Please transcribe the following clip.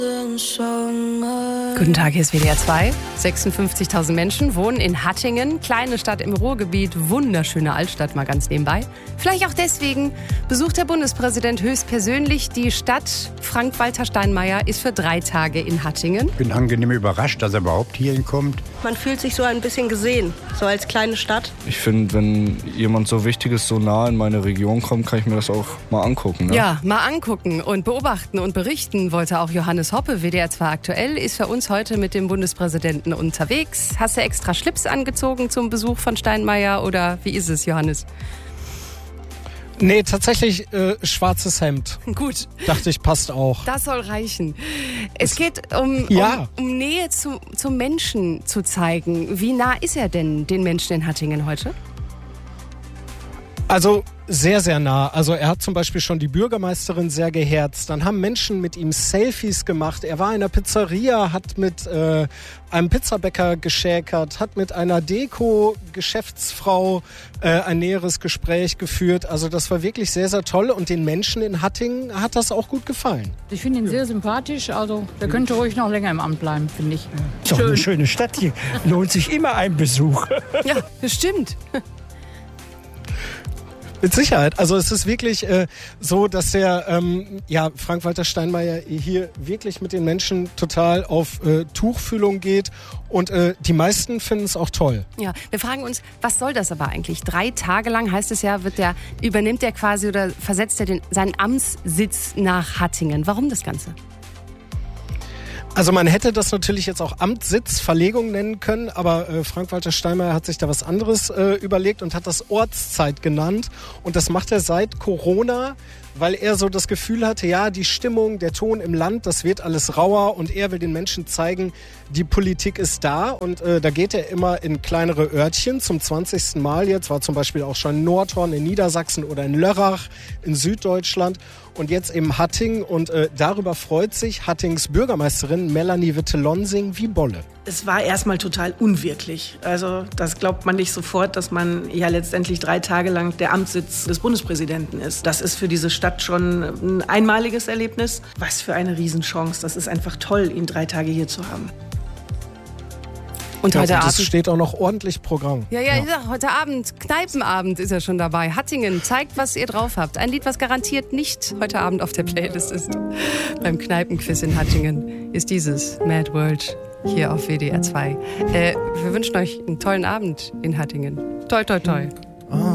Guten Tag, hier ist WDR 2. 56.000 Menschen wohnen in Hattingen, kleine Stadt im Ruhrgebiet, wunderschöne Altstadt, mal ganz nebenbei. Vielleicht auch deswegen besucht der Bundespräsident höchstpersönlich die Stadt. Frank-Walter Steinmeier ist für 3 Tage in Hattingen. Ich bin angenehm überrascht, dass er überhaupt hierhin kommt. Man fühlt sich so ein bisschen gesehen, so als kleine Stadt. Ich finde, wenn jemand so Wichtiges so nah in meine Region kommt, kann ich mir das auch mal angucken. Ne? Ja, mal angucken und beobachten und berichten wollte auch Johannes Hoppe. WDR 2 aktuell ist für uns heute mit dem Bundespräsidenten unterwegs. Hast du extra Schlips angezogen zum Besuch von Steinmeier oder wie ist es, Johannes? Nee, tatsächlich schwarzes Hemd. Gut. Dachte ich, passt auch. Das soll reichen. Es geht um Nähe zum Menschen zu zeigen. Wie nah ist er denn den Menschen in Hattingen heute? Also sehr, sehr nah. Also er hat zum Beispiel schon die Bürgermeisterin sehr geherzt. Dann haben Menschen mit ihm Selfies gemacht. Er war in einer Pizzeria, hat mit einem Pizzabäcker geschäkert, hat mit einer Deko-Geschäftsfrau ein näheres Gespräch geführt. Also das war wirklich sehr, sehr toll. Und den Menschen in Hattingen hat das auch gut gefallen. Ich finde ihn sehr sympathisch. Also der könnte ruhig noch länger im Amt bleiben, finde ich. Ist doch eine schöne Stadt hier. Lohnt sich immer ein Besuch. Ja, bestimmt. Mit Sicherheit. Also es ist wirklich so, dass der Frank-Walter Steinmeier hier wirklich mit den Menschen total auf Tuchfühlung geht und die meisten finden es auch toll. Ja, wir fragen uns, was soll das aber eigentlich? 3 Tage lang heißt es ja, übernimmt er quasi oder versetzt er seinen Amtssitz nach Hattingen. Warum das Ganze? Also man hätte das natürlich jetzt auch Amtssitzverlegung nennen können, aber Frank-Walter Steinmeier hat sich da was anderes überlegt und hat das Ortszeit genannt. Und das macht er seit Corona, weil er so das Gefühl hatte, ja, die Stimmung, der Ton im Land, das wird alles rauer und er will den Menschen zeigen, die Politik ist da. Und da geht er immer in kleinere Örtchen, zum 20. Mal jetzt, war zum Beispiel auch schon in Nordhorn in Niedersachsen oder in Lörrach in Süddeutschland. Und jetzt eben Hattingen und darüber freut sich Hattings Bürgermeisterin Melanie Witte-Lonsing wie Bolle. Es war erstmal total unwirklich. Also das glaubt man nicht sofort, dass man ja letztendlich 3 Tage lang der Amtssitz des Bundespräsidenten ist. Das ist für diese Stadt schon ein einmaliges Erlebnis. Was für eine Riesenchance. Das ist einfach toll, ihn 3 Tage hier zu haben. Und heute Abend es steht auch noch ordentlich Programm. Ja, heute Abend, Kneipenabend ist er schon dabei. Hattingen, zeigt, was ihr drauf habt. Ein Lied, was garantiert nicht heute Abend auf der Playlist ist. Beim Kneipenquiz in Hattingen ist dieses Mad World hier auf WDR 2. Wir wünschen euch einen tollen Abend in Hattingen. Toi, toi, toi.